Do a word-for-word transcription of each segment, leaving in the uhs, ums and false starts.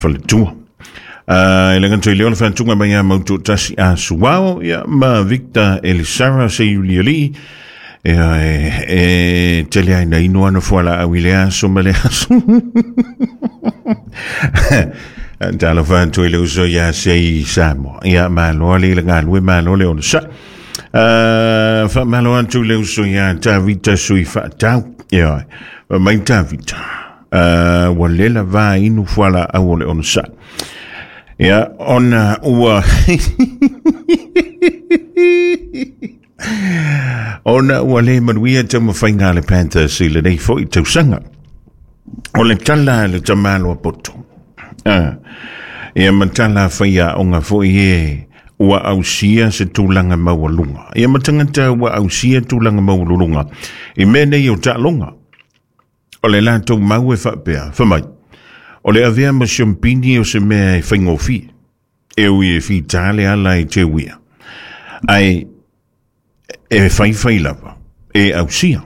Faletua. Uh, Ilangan tui leona whantunga mai a mautu tasi a suwao ia ma Victor Elisara se yulioli e, e, e tele ai na inu ana fuala a wilea so male asu. Tala whantui leo so ia se i samo ia ma loa le ilanga lue ma loa leo sa. Uh, fa ma loa tui leo so ia ta vita sui fa tau ia mai ta vita. Uh, walela va inu fuala a wole on sa. Ja, ona ua ona ua le manuia te mawhainga le Panthers i le nei fo i tausanga o le tala le tamalo a poto ah, ia matala whaia o ngā fo i e ua ausia se tūlanga maualunga ia matangata ua ausia tūlanga maualunga i mene i o talonga o le lātou mau e whapea whamai o le avea ma champini o se mea e whaingofi. E ui e whi tāle ala i te uia. Ai, e whai whai lava. E au sia.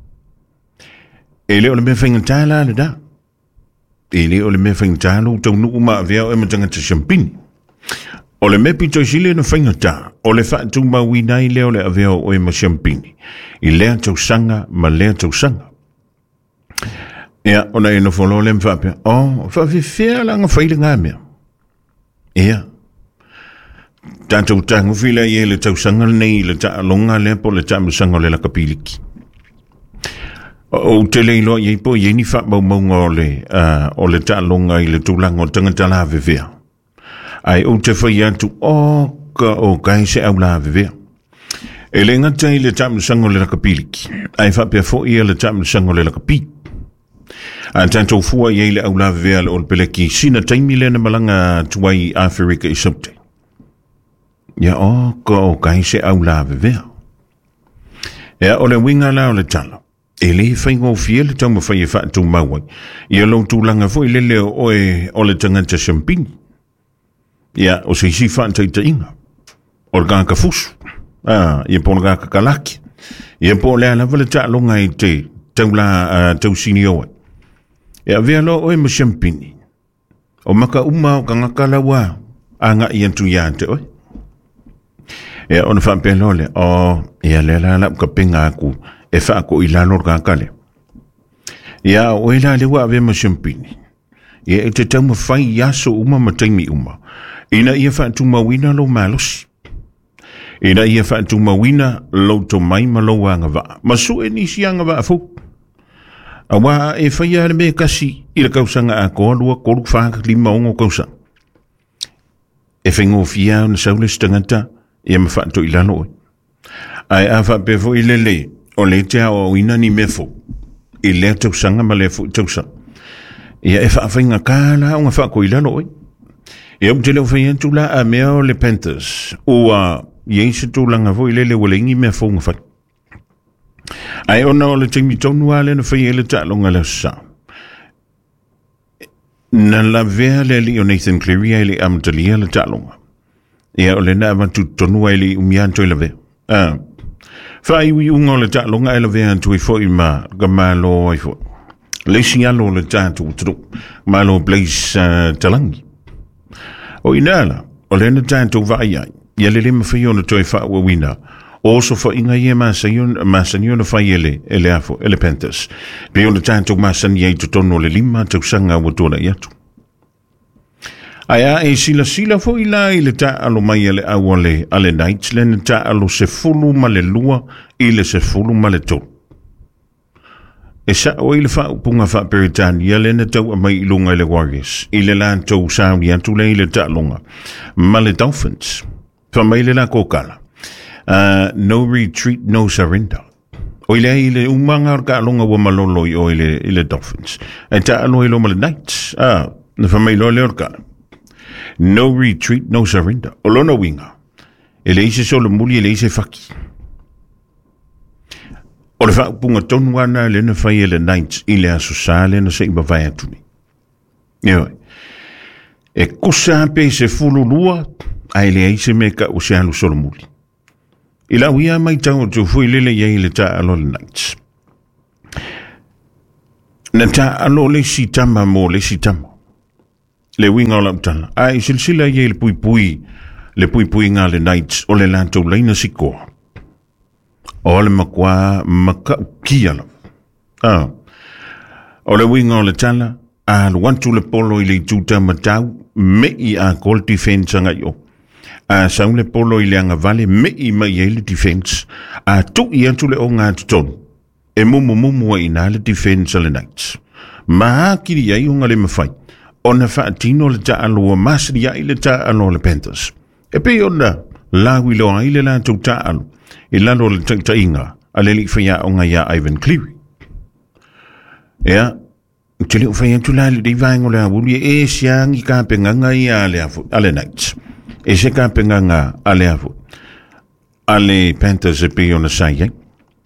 E leo le mea whaingatala ale da. E leo le mea whaingatala u tau nuku maa avea o e matangata champini. O le mea pito sile na whaingata. O le whaatu mawina i leo le avea o e ma champini. I lea tau sanga ma lea tau sanga. Ia, ona e no wholo le mwhapea. O, whawhiwhia langa whaile ngā mea. Ia. Tātou tangu whila i e le tau sanga nei, le ta alonga le po le ta musanga le laka piliki. O te leilo i po i ni whapau maunga o le, uh, o le ta alonga i le tūlanga o tangata la vevea. Ai, o te whai atu, o, ka o kai se au la vevea. E le ngata i le ta musanga le laka piliki. Ai, whapea fo i le ta musanga le laka piliki. A tantou fua i eile au la vea le olpeleki sina taimi le na malanga tuai Afrika i saute. Ia o ka o kai se au la vea. Ia o le winga la o le tala. E le whaingo fie le tau mawhai e whaatu mawai. Ia lau tūlanga fo i le leo o e o le tangata champini. Ia o se isi whaata i ta inga. O le gāka fusu. Ah, ia po le gāka kalaki. Ia po le ala vale ta longa i te tau la uh, tau sini oe. E a vea lo oe ma champini. O maka uma o ka ngakala wā. A ngā i antu ia te oe. E a ona whape lole. O e a le la la ka penga aku. E wha ako i lalo ka kale. E a oe la le wā vea ma champini. E e te tau ma whai yaso uma ma taimi uma. Ina ia wha tu mawina lo malos. Ina ia wha tu mawina lo to mai ma lo wanga wā. Masu e nisi anga wā fuk. Awa e whaia le mea kasi i le kausanga a koa lua koru whaaka lima ongo kausa. E whaingo fia na saule stangata i ama whaato i lano oi. Ai a whapefo i lele o le te o ina ni mefo i lea tausanga ma lea fo i tausa. Ia e whaawhainga kāla o ngā whaako i lano oi. E au te leo whaia tula a mea o le Panthers ua yeise tūlanga fo i lele wale ingi mea fo ngā whaia. Ai ona o le teimi tonu ale na whai ele tālonga le sa. Na la vea le li o Nathan Cleary ele amatalia le tālonga. Ia o le na amatu tonu ele umianto ele vea. Ah. Whai ui unga o le tālonga ele vea antu i fo i ma ka malo i fo. Le sialo le tātu utru. Malo Blaise uh, Talangi. O inala, o le na tātu vai ai. Ia le lima whai ona toi wha ua wina. Oso fa inga ye masayon masanyo fa yele ele afo ele Panthers. Pe o le tanto masan ye to tono le lima to sanga wo tona yatu. Aya e sila sila fo ila ile ta alo mai ele awale ale nights le ta alo se fulu male lua ile se fulu male to. E sa o ile fa punga fa peritan yele na to mai ilunga ile Warriors. Ile lan to sound yatu le ile ta longa. Male Dolphins. Fa mai le la kokala. Uh, no retreat, no surrender. O ile ile umanga ka longa wa malolo o ile ile Dolphins. E ta alo ile mal Knights. Ah, na familo le orka. No retreat, no surrender. O lona winga. Ele ise solo muli ele ise faki. O le fa punga tonu ana le na fa ile Knights ile aso sale na se iba vai atuni. Yo. E kusa pe se fulu lua, ai le ise meka o se alu solo muli. Ila wia mai tau tu fui lele ye le ta alo le Knights. Na ta alo le si tama mo le si tama. le winga o la utala. Ai silsila ye le pui pui, le pui pui ngā le nights o le lantou leina sikoa. O le makua maka ukia la. Ah. O le winga o le tala, a le wantu le polo i le tuta matau, me i a call defense anga yo. A saun le polo i le anga vale, me i mai e le defense. A tu i antu le o ngā tutonu. E mumu mumu i nā le defense le nights. Maha kiri ai unga le mawhai. Ona whaatino le ta alo, masri ai le ta alo le Panthers. E pe ona, lawi lo ai le lantou ta alo. I lalo le ta inga, a le li whaia o ngai a Ivan Cleary. Ea, te leo whaia tu lali di vaingo le awuri e siangi ka penganga i a le afu, a le Knights. E se ka penganga a le afu. A le Panthers e pe ona sai ai.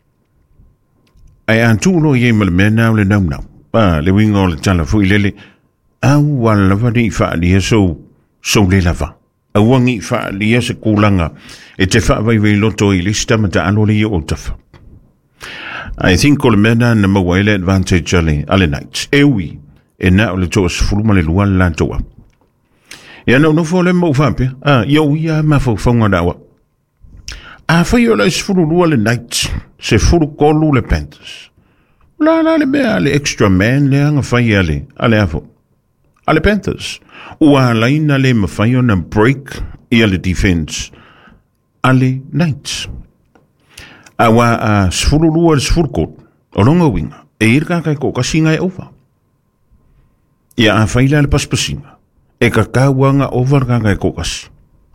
Ai antulo ye mal mena le nau nau. Pa le wingo le tala fu i lele. Au wala wani wha lia so, so le lava. Au wangi wha lia se kulanga. E te wha vai wei loto i lista ma ta alo le i o tafa. I think o le mena na mawaile advantage ale, ale Knights. Ewi, e na o le toa sifuruma le lua le lantoa. Ia nau no fo le mau whape. Ah, iau ia ma fo whaunga dawa. A whai o le sifuru lua le Knights. Se furu kolu le Panthers. La la le mea le extra man le anga whai ale, ale afo. Ale Panthers. Ua laina le mawhai o na break i ale defense. Ale Knights. Awa a sifuru lua le sifuru kolu. O longa winga. E irka kai ko kasinga e ofa. Ia a whai le paspasinga. E ka kauanga over ka kai ko kasi.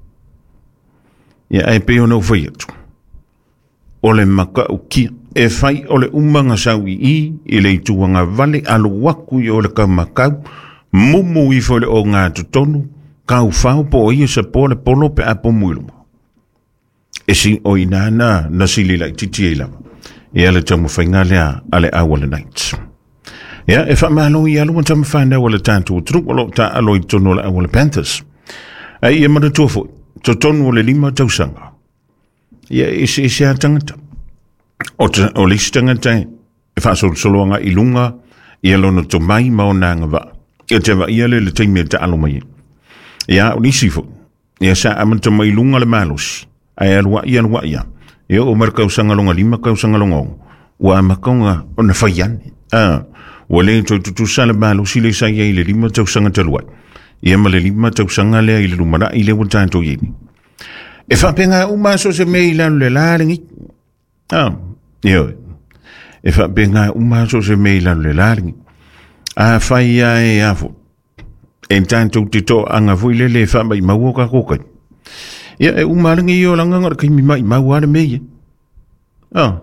Ia e peo no whai atu. O le maka ukia. E whai o le umanga sawi i, i le tuanga vale alu waku i o le kamakau, mumu i fo le o ngā tutonu, kau whao po o ia sa po le polo pe apo muiluma. E si o inana na sili lai titi e lava. E ale tamu whainga lea ale awa le Knights. Ia, e wha malo i alu tamu whaina wale tātu utru, walo ta alo i tono le awa le Panthers. Ai e mana tuafo, to tonu o le lima tausanga. Ia, isi isi a tangata. O, te, o lisi tangata e whaasol soloanga i lunga i alono to mai mao nanga wa. Ia te wa ia le le teimea ta alo mai. Ia o lisi fo. Ia sa amanta mai lunga le malosi. Ai alua ia alua ia. Ia o markau sangalonga lima kau sangalonga. Ua makaunga o na whaiane. Ah, ua le toi tutusa le malosi le sa ia i le lima tau sanga talua. Ia ma le lima tau sanga lea i le lumara i le watanto ieni. E whapenga umaso se mei lanu le laringi. Ah, ia. E whapenga umaso se mei lanu le laringi. A whai a e afo. E tanto te to anga vui le le wha mai maua ka kokai. Ia e umaringi i o langa ngara kai mi mai maua ana mei. Ah.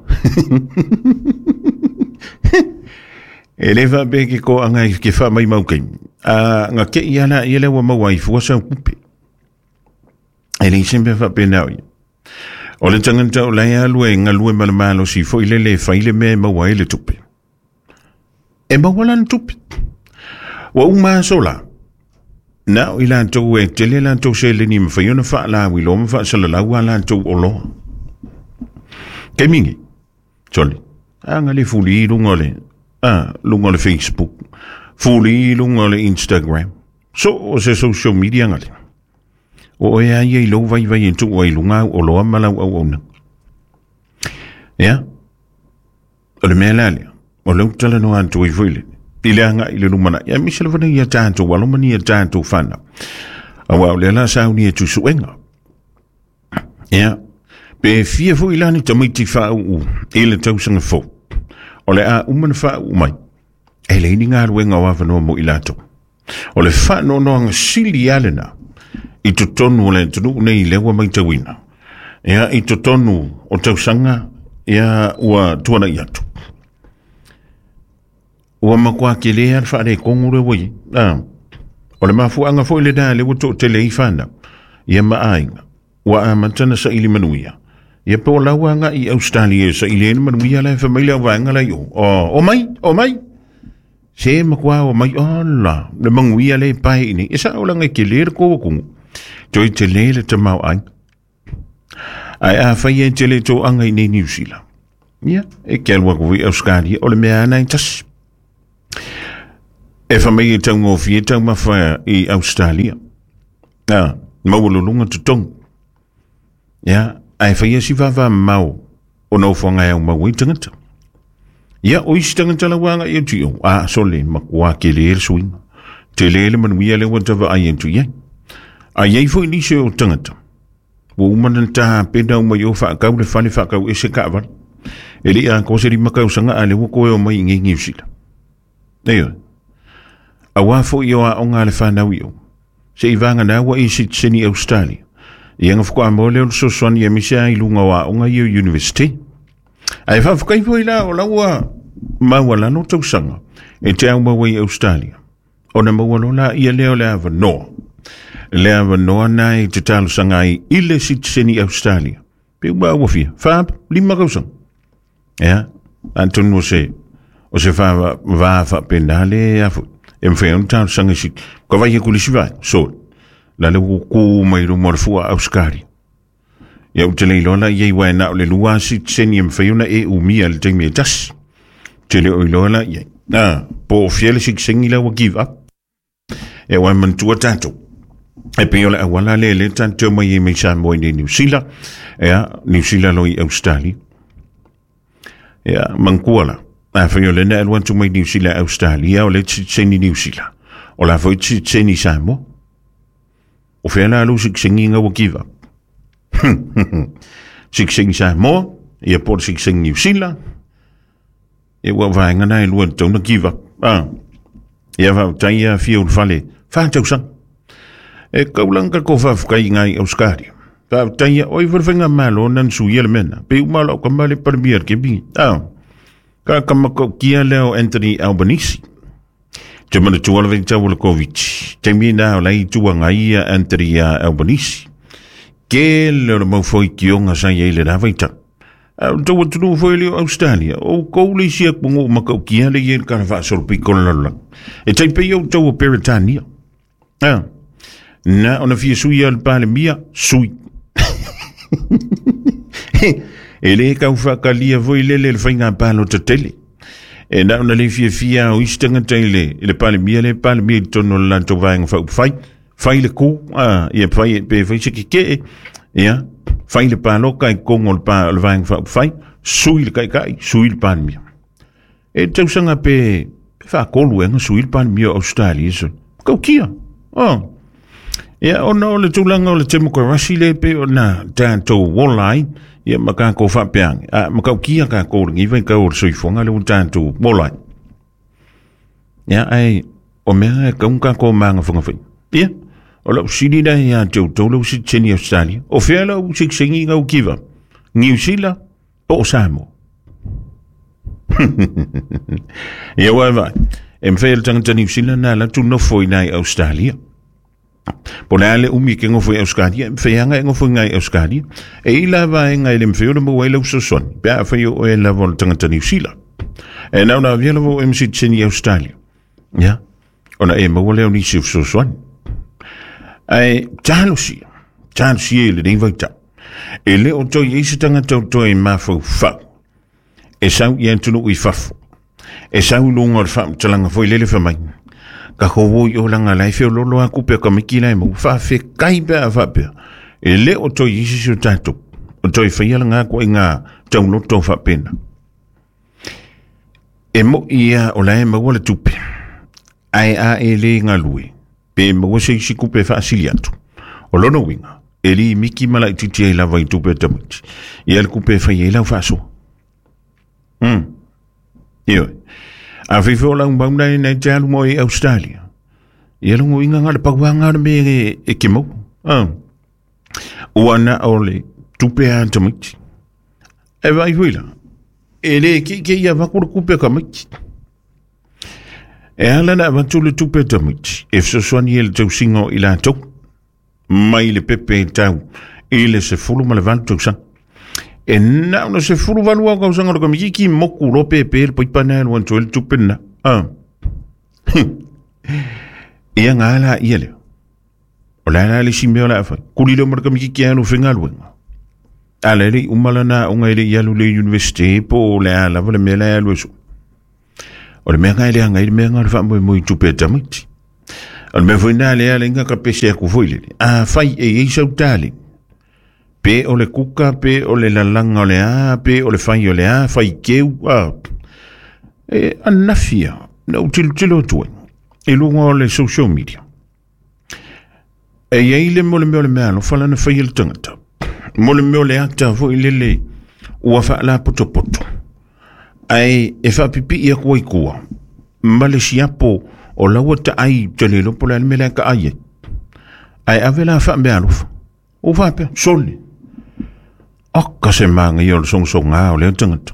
E le whapeke ko anga i ke wha mai mau kai. A nga ke i ana i le wa maua i fuasa kupe. E le isempe whapena oi. O le tanganta o lai alue ngā lue malamalo si fo i le le whaile me maua i le tupe. E maua lan tupe. Wa uma sola. Na o i lantou e tele lantou se le ni mawhaiona wha la wilo ma wha salalau a lantou o loa. Kei mingi. Toli. Anga le fuli i lunga le. Ah, lunga le Facebook. Fuli i lunga le Instagram. So o se social media ngale. O e ai e lo vai vai entu o i lunga o loa malau au ona. Ia? O le mea lalea. O lau tala no antu i fuile. I le anga i le lumana. Ia misala vana ia tātou, walomani ia tātou whana. Awa o le ala sauni e tu suenga. Ia? Pe fia fu ilani tamaiti whau u. I le tausanga fo. O le a umana whau mai. E le ini ngā ruenga o awanoa mo ilato. O le whano noanga sili alena. I to tonu o le tunu nei lewa mai tawina. Ia i to tonu o tausanga. Ia ua tuana i atu. Ua makua ke lea al whaare kongure wai. Ah. O le mafu anga fo ile da le wato te lei whana. Ia maainga. Ua amantana sa ili manuia. Ia po lauanga i Australia sa ili ene manuia la whamaila wanga la yo. O, o mai, o mai. Se makua o mai, o la. Le manguia le pai ini. Isa o langa ke lea ko wakungu. Toi te lea le te mau ai. Ai a whai e te le to anga i ne New Zealand. Ia, e ke alua kuwi Australia o le mea ana i tas. e fa mai e tau ngofi e tau mawha i Australia. Ah, maulolunga tutong. Ya, ai fa ia si vava mau o no fonga au mau i tangata. Ya, o isi tangata la wanga i tio. Ah, sole, makua ke le el swing. Te lele manuia le watava ai entu ia. A iei fo ini se o tangata. Wo umanan ta pena uma yo fa kau le fane fa kau e se kawan. E li a ko se ri makau sanga ale wo ko e o mai ngi ngi usila. Eyo. A wa fo yo a onga le fa na wio. Se i vanga na wa i sit seni Australia. Ianga fo a mole o so soni e misa i lunga wa onga i university. Ai fa fo kai fo ila o la wa ma wala no tau sanga. E te au mawa i Australia. O na mawa la i a leo le ava no. Le ava no nai te talo sanga i ile sit seni Australia. Pe ua ua fia. Fab, lima kausang. Ja, Anton o se o se fa va fa penale afu. Em fe un talo sanga si. Ko vai ku lisi vai. So. La le ku mai ru morfua Australia. Ya utele lola ye wa na le lua sit seni em fe una e umia le temi tas. Tele o lola ye. Na, po fiele sik sengila wa give up. E wa man tua tato. E pe ola wala le le tanto mai e me sa mo ni New Zealand. E New Zealand lo i Australia. E man kuala. A fe ola na want to mai New Zealand Australia o le tseni New Zealand. O la foi tseni sa mo. O fe na lo sik senginga wa give up. Sik seng sa mo, e por sik seng New Zealand. E wa vainga na lo to na give up. Ah. E va taia fiul fale. Fa tau sang. E kaulanga ko fa fkai ngai Australia. Fa taia oi vervenga malo nan su yele mena. Pe malo ka male premier ke bi. Ah. Ka kama ko kia leo Anthony Albanese. Te mana tuala vei tau la Covid. Te mi na lai tua ngai Anthony Albanese. Ke le mo foi kionga sa yele na vaita. Tau tu foi le Australia. O ko le sia pungo maka kia le yele ka fa so pi kon la. E te pe yo tau Peritania. Ah. Na ona fia sui al pale mia sui. Ele ka ufa kalia voi lele le fainga palo te tele. E na ona le fia fia o istanga tele le pale mia le pale mia tono la to vang fa fai fai le ku ah e fai pe fai se ke ya fai le palo kai kongo le pa le vang fa fai sui le kai kai sui le pale mia. E tau sanga pe fa kolu en sui le pale mia Australia so. Ko kia. Oh. Ya ono le tulanga o le temo ko rasile pe na tanto wallai ya maka ko fa peang a maka kia ka ko ngi vai ka o soi fonga le tanto wallai ya ai o me ka un ka ko manga fonga foi ya o lo sidi da ya to to lo si cheni Australia o fela u sik singi ga ukiva New Zealand po samo ya wa va em fel tang New Zealand na la tu no foi nai Australia. Ponale umi ke ngofo Australia, feanga ngofo ngai Australia. E ila va ngai le mfeo mo wele so son. Ba fa yo e la vol tanga New Zealand. E na na vielo vo M C tseni Australia. Ya. Ona e mo wele ni so son. Ai talosi. Talosi le ding vaita. E le o to yesi tanga to to e mafo fa. E sa yen tunu i fafo. E sa ulunga fa tanga foi le le fa mai. Ka ho yo langa lai fe lo lo aku pe ka mikina mo fa fe kai be fa pe e le o to yisi so tato o to fa yala nga ko nga tau lo to fa pena e mo ia o lai mo wala tupe ai a e le nga lui pe mo se si ku pe fa siliato o lo no winga e li miki mala titi ai la vai tupe tamut e el ku pe fa yela fa so hm io a vivo la un bauna na jalu mo e Australia. Ia lungo inga ngara pawanga me e, e kimo. Ah. Uana ole tupe antamit. E vai huila. Ele ki ki ia vakuru kupe kamit. E ala na vantule tupe tamit. E so swani el tau singo ila tok. Mai le pepe tau. Ile se fulu malavanto sang. E na no se furu valua ka usanga ko miki moku lo pepe po panel wan tol tupena ah ia ngala iele ola la le simiola fa kulilo mar ka miki kiano fingalwa ala le umala na unga ile yalu le university po la la vole mela lo so O le mea ngai lea ngai le mea ngai le wha mui mui tupe tamiti. O le mea fuina lea le inga ka pese aku fuile. A fai e ei sau tali. Pe o le kuka, pe o le lalanga o le a, pe o le fai o le a, fai keu, a. E anafia, na utilu tilo tue. E lunga o le social media. E iei le mo le mea o le mea no fala na fai il tangata. Mo le mea o le akta fuile le ua wha la poto poto. Ai e wha pipi ia kua i kua. Male siapo o laua ta ai te lelo po le almele ka aie. Ai ave la wha mea lufa. O wha pia, sole. Aka se manga i o le song song a o le tangata.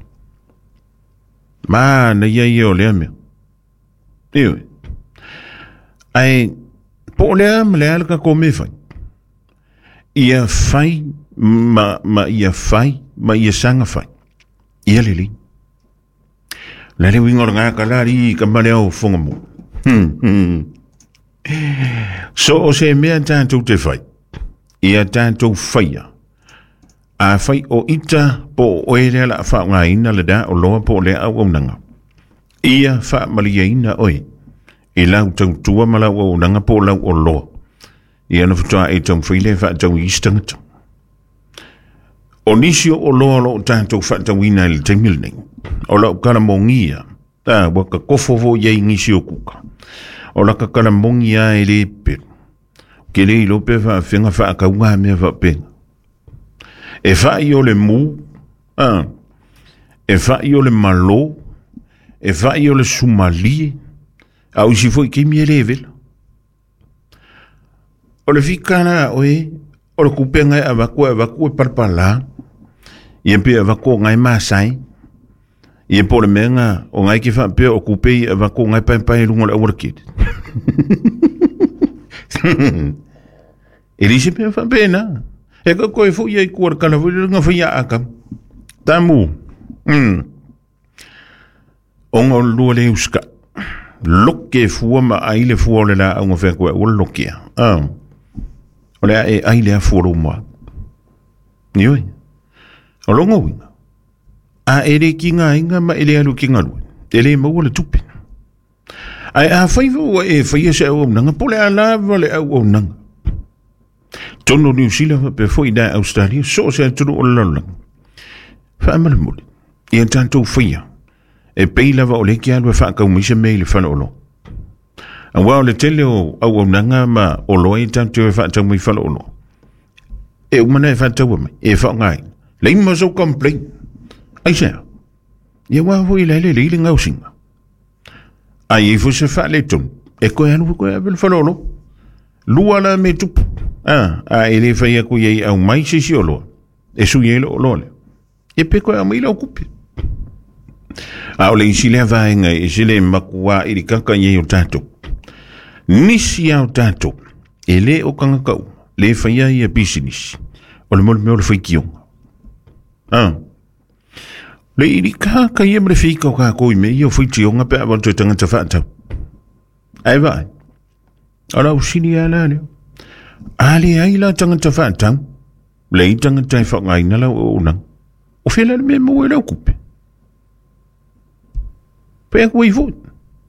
Ma na ia i o le amea. Iwe. Ai po le am le alka ko me fai. Ia fai ma, ma ia fai ma ia sanga fai. Ia le li. Le le wingor ngā kalari ka mare au fonga mo. Hmm, hmm. So o se mea tātou te fai. Ia tātou faia. A fai o ita po o ere la wha ngā ina le da o loa po le au au nanga. Ia wha malia ina oi. I lau tau tua ma lau au nanga po lau o loa. Ia na futua e tau while wha tau istangata. O nisio o loa lo tātou wha tau ina ili te milnei. O lau karamongia. Tā waka kofofo iei ngisi o kuka. O laka karamongia e le peru. Ke le ilo pe wha whenga wha akaunga mea wha penga. E wha i o le mu. Ah. E wha i o le malo. E wha i o le sumalie. A usi foi ki mi level. O le fikana oe, o le kupenga e avaku e avaku e parpala. I empe avaku ngai masai. I empo le menga o ngai ki whampe o kupei e avaku ngai pai pai lungo le awurakid. E lisi pe whampe na. E ka koe fu iei kuar kalafu i runga whia akam. Tamu. Hmm. Onga o lua le uska. Loke fua ma aile fua le la au ngawhea koe o lokea. Ah. O lea e aile a fua ro mua. Nioi. O longa winga. A ere ki ngā inga ma ele alu ki ngā rua. Ele maua le tupe. Ai a whaiva ua e whaia se au au nanga. Pole a lava le au au nanga. Tono New Zealand pe foi da Australia. So se aturu o lalang. Whaamala mole. Ia tātou whaia. E peilava o le ki alua whaakau misa mei le whana olo. A wao le tele o au au nanga ma o loa i tātou e whaatau mei whana olo. E umana e whaatau mai, e whao ngai. Lei ma so complain. Ai sea. Ia wao hui leile leile ngau singa. Ai e fusa wha le tonu. E koe anu koe avel whana olo. Lua la me tupu. Ah, a e le whaia koe ei au mai se si olo. E sui e lo olo le. E pe koe au mai lau kupi. A o le isi lea vaenga e se le makua i ri kaka i o tātou. Nisi au tātou. E le o kangakau. Le whaia i a business. O le mole meo le whaikionga. Ah. Le i ri kaka i a mre whika o kako i me i o whaitionga pe awa tui tangata whaatau. Ai vai. A rau sini a la leo. A le ai la tangata whaatau. Le i tangata i whaangai na lau o unang. O whila le me mo e lau kupe. Pea koe i fwoi.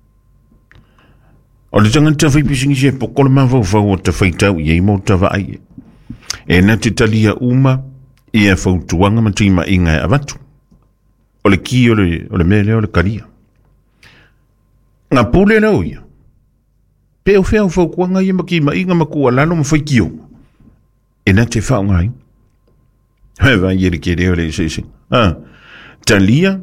O le tangata whaipisingi se pokole ma vau vau o ta whaitau i ei mo ta vai. E na te talia uma i a whautuanga ma tima i ngai avatu. O le ki o le, o le mele o le karia. Ngā pule na uia. Pea o whea o whaukuanga i maki ma inga makua lalo ma whaikio. E na te whao ngai. Hei vai i re kere o le se se. Ah, talia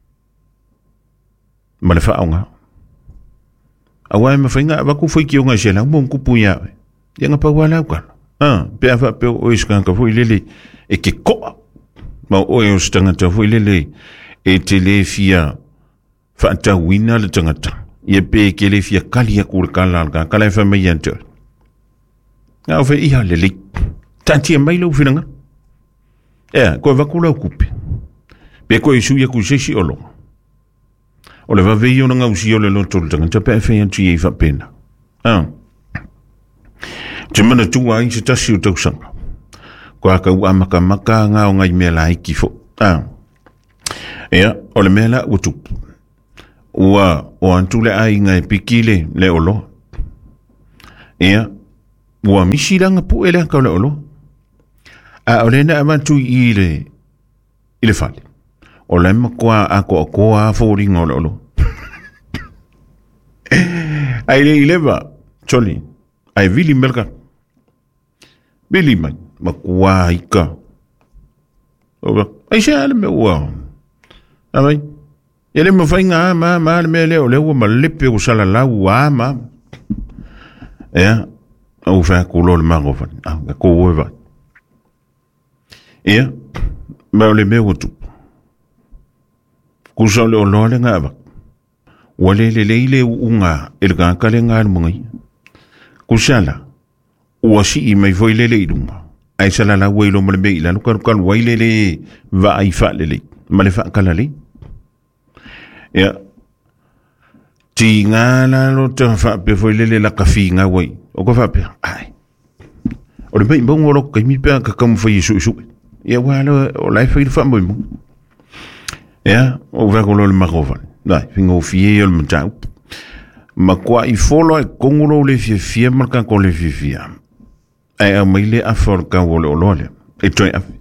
ma le whaonga. A wai ma whainga, waku whaiki o ngai se lau mōng kupu ia. Ia ngā pau alau kala. Ah, pia wha peo o iskanga fui lele e ke koa. Ma o e o stangata fui lele e te le fia whaata wina le tangata. Ia pe ke le fia kalia kura kala alka. Kala e wha mai antua. Ngā o wha iha lele. Tantia mai lau whiranga. Ea, koe waku lau kupe. Pe koe suia ku sesi o longa. O le vavei o na ngausi o le loto le tangata pe e whea tu i wha pena. Ah. Te mana tua i se tasi o tausanga. Ko aka ua maka maka ngā o ngai mea la iki fo. Ah. Ea, o le mea la ua tupu. ua o antu le ai ngai pikile le olo. Ia, ua misiranga pu ele ka le olo. A ole na amantu i le i le fale. O le makua a ko ko a fōringa o le olo. Ai le ileva, choli, ai vili melka. Vili mai, makua ika. Oba, ai se ale me ua. Amai, ele me whainga ma ma me leo leo ma lepe o sala lau a ma. Ea, au wha kulo le mango whan, a ko uewa. Ea, ma o le meo tu. Kusa le o loa le ngā wak. Wale le leile unga ele ka le ngā mungai. Kusala, ua si i mai foi le le idunga. Ai sala la wailo ma le mei la nuka nuka waile le va ai fa le le. Ma le fa kala le. Ea, ti ngā la lo te fa pe foi le le la kafi ngā wai. O ka fa pe, ai. O le mei mbongo lo kai mi pe ka kamu fai isu isu. Ea wala o lai fai le fa mboi mo. Ea, o veko lo le makofan. Dai, fingo fie o le matau. Ma kua i folo e kongolo le fie fie marka ko le fie fie. Ai a maile a forka o le olole. E toi afi.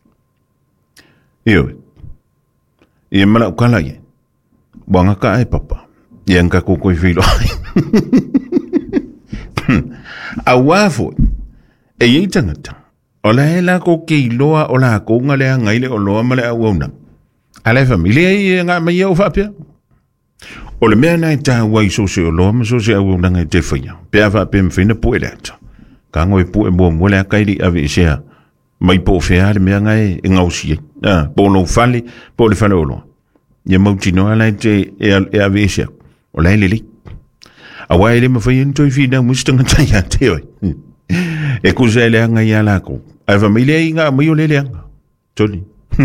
Io. Ie mala o kala ie. Wanga ka ai papa. Ie nka koko i filo. A wafo. E i tangata. O la he la ko ke iloa o la ko unga lea ngaile o loa male a wauna. A la familia i ngā mai au whapea. O le mea nai tā wai so se o loa ma so se au wauna ngai te whaia. Pea whapea mwhina po e leata. Ka ngoi po e mua mwole a kairi awe e sea. Mai po whea le mea ngai e ngau siai. Ah, po no fale, po le fale o loa. Ia mauti no ala te e awe e sea. O lai lele. A wai le ma whaia ntoi whina mustanga tai a te oi. E kusa e leanga i ala ko. A familia i ngā mai o le leanga. Toni.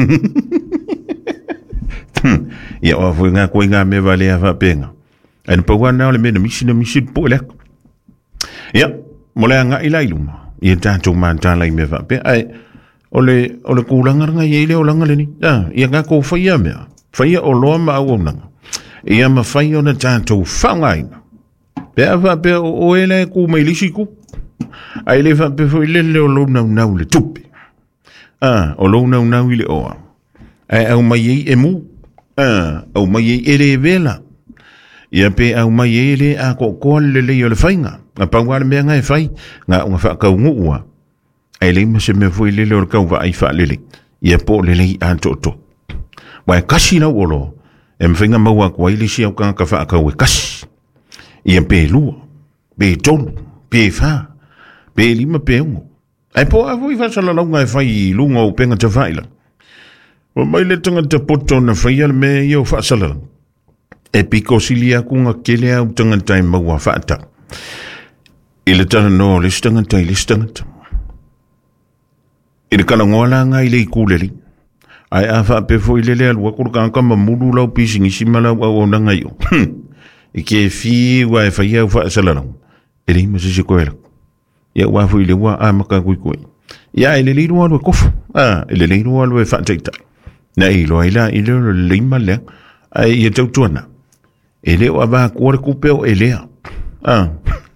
Ia o fo ngā koe ngā me vale a whapenga. E na paua nao le mena misi na misi po le. Ia, mo le ngā ila iluma. Ia tātou mātala i me whape. Ai, o le, o le kūrangaranga i eile o langa le ni. Ah, ia ngā kou whaia mea. Whaia o loa ma au nanga. Ia ma whaia o na tātou whangaina. Pea whape o, o ele ku mai lisi ku. Ai le whape fo i lele o lo nau nau le tupe. Ah, o lo nau nau i le oa. Ai au mai ei e mu. Ah, au mai ei ere e vela. Ia pe au mai ei le a ko koa le le o le whainga. Nga paua le mea ngai whai. Nga unga whakau ngua. Ai le ma se me fo i lele o le kau wa ai wha lele. Ia po le lei a to to. Wai kasi na olo. E mwhinga maua kua ili si au kanga ka whakau e kasi. Ia pe lua. Pe tonu. Pe wha. Pe lima pe ungo. Ai po a fui whasala launga e whai i lunga o penga te whaila. O mai le tanga te poto na whaia me i au whasala. E piko silia kunga kele au tanga tai maua whaata. I le tana no le stanga tai le stanga ta. I le kala ngoala ngai le i kūleri. Ai a wha pe fo i lele alua kuru kankama muru lau pisi ngisi malau au au nanga io. I ke fi wa e whaia au whaasala lau. E le ima sisi koe lau. Ia wa fo i le wa a maka kui koe. Ia e le leiru alu e kofu. Ah, e le leiru alu e whaataita. Na i loa ila i leo le leima lea. Ai i e tau tuana. E leo a waa kuare kupeo e lea. Ah.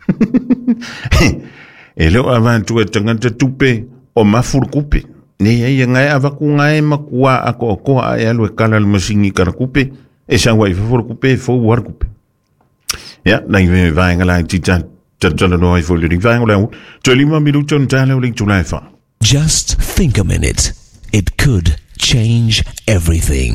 E leo a waa tua tangata tupe o mafuru kupe. Ne ia ngai a waku ngai makua a ko koa a alu e kala le masingi kara kupe. E sa wai fafuru kupe e fau war kupe. Ia, na i me vaenga lai tita tatala no ai fo le ring vaenga lai. Tue lima minuto ntale o ling tulai fa. Just think a minute. It could change everything.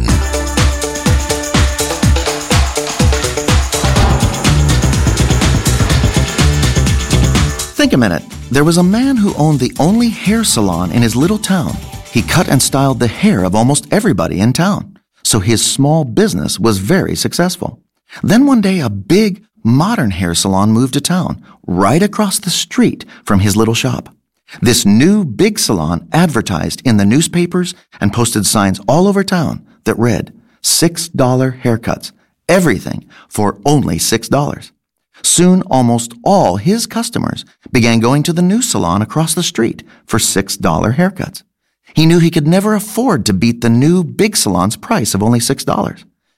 Think a minute. There was a man who owned the only hair salon in his little town. He cut and styled the hair of almost everybody in town. So his small business was very successful. Then one day, a big, modern hair salon moved to town, right across the street from his little shop. This new big salon advertised in the newspapers and posted signs all over town that read, six dollar haircuts, everything for only six dollars. Soon, almost all his customers began going to the new salon across the street for six dollar haircuts. He knew he could never afford to beat the new big salon's price of only six dollars.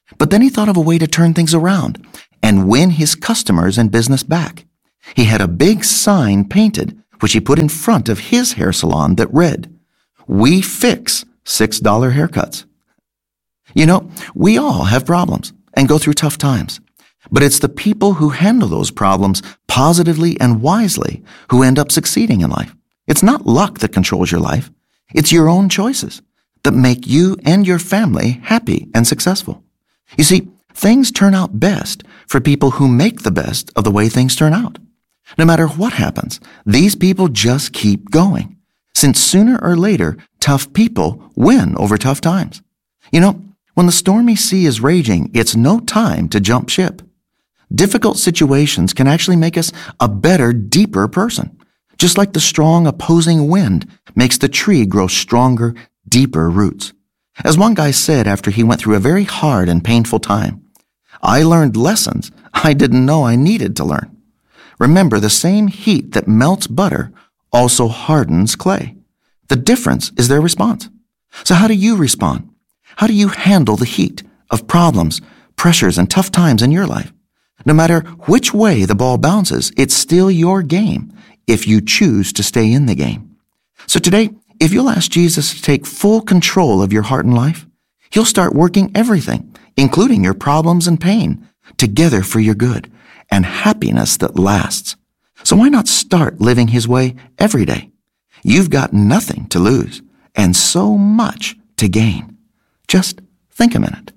But then he thought of a way to turn things around and win his customers and business back. He had a big sign painted, which he put in front of his hair salon that read, "We fix six dollar haircuts." You know, we all have problems and go through tough times. But it's the people who handle those problems positively and wisely who end up succeeding in life. It's not luck that controls your life. It's your own choices that make you and your family happy and successful. You see, things turn out best for people who make the best of the way things turn out. No matter what happens, these people just keep going, since sooner or later, tough people win over tough times. You know, when the stormy sea is raging, it's no time to jump ship. Difficult situations can actually make us a better, deeper person, just like the strong opposing wind makes the tree grow stronger, deeper roots. As one guy said after he went through a very hard and painful time, "I learned lessons I didn't know I needed to learn." Remember, the same heat that melts butter also hardens clay. The difference is their response. So how do you respond? How do you handle the heat of problems, pressures, and tough times in your life? No matter which way the ball bounces, it's still your game if you choose to stay in the game. So today, if you'll ask Jesus to take full control of your heart and life, he'll start working everything, including your problems and pain, together for your good and happiness that lasts. So why not start living his way every day? You've got nothing to lose and so much to gain. Just think a minute.